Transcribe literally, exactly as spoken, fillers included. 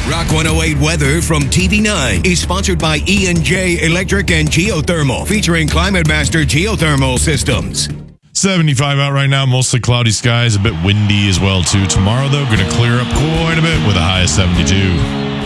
Rock one oh eight weather from T V nine is sponsored by E and J Electric and Geothermal, featuring Climate Master Geothermal Systems. seventy-five out right now, mostly cloudy skies, a bit windy as well too. Tomorrow though, going to clear up quite a bit with a high of seventy-two.